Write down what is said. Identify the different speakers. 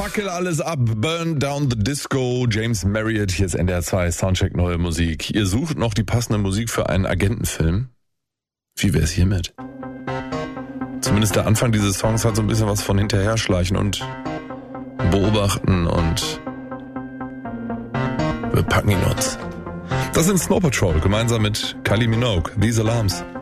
Speaker 1: Fackel alles ab, burn down the disco, James Marriott, hier ist NDR 2, Soundcheck neue Musik. Ihr sucht noch die passende Musik für einen Agentenfilm? Wie wär's hiermit? Zumindest der Anfang dieses Songs hat so ein bisschen was von hinterherschleichen und beobachten und wir packen ihn uns. Das sind Snow Patrol, gemeinsam mit Kylie Minogue, These Alarms.